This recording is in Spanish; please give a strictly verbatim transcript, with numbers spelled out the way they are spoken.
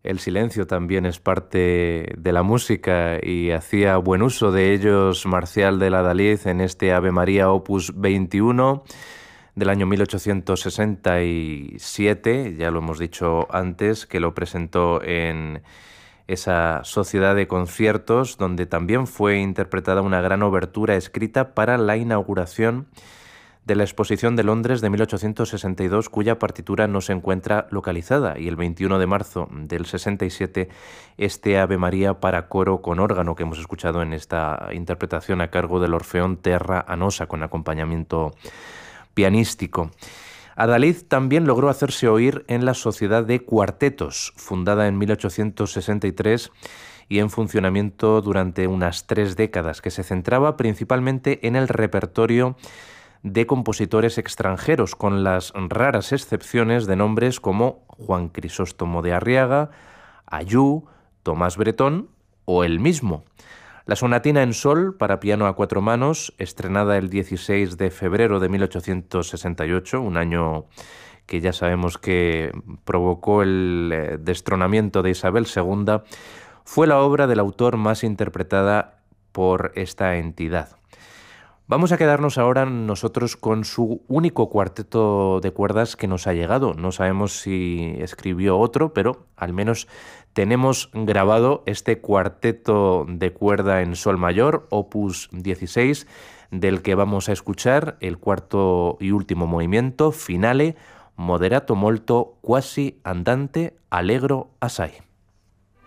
el silencio también es parte de la música y hacía buen uso de ellos Marcial de Ladalid en este Ave María Opus veintiuno del año mil ochocientos sesenta y siete, ya lo hemos dicho antes, que lo presentó en esa sociedad de conciertos donde también fue interpretada una gran obertura escrita para la inauguración de la Exposición de Londres de mil ochocientos sesenta y dos, cuya partitura no se encuentra localizada, y el veintiuno de marzo del sesenta y siete este Ave María para coro con órgano que hemos escuchado en esta interpretación a cargo del Orfeón Terra Anosa con acompañamiento pianístico. Adalid también logró hacerse oír en la Sociedad de Cuartetos, fundada en mil ochocientos sesenta y tres y en funcionamiento durante unas tres décadas, que se centraba principalmente en el repertorio de compositores extranjeros, con las raras excepciones de nombres como Juan Crisóstomo de Arriaga, Ayú, Tomás Bretón o él mismo. La sonatina en sol para piano a cuatro manos, estrenada el dieciséis de febrero de mil ochocientos sesenta y ocho, un año que ya sabemos que provocó el destronamiento de Isabel segunda, fue la obra del autor más interpretada por esta entidad. Vamos a quedarnos ahora nosotros con su único cuarteto de cuerdas que nos ha llegado. No sabemos si escribió otro, pero al menos tenemos grabado este cuarteto de cuerda en sol mayor, opus dieciséis, del que vamos a escuchar el cuarto y último movimiento, finale, moderato molto quasi andante allegro assai.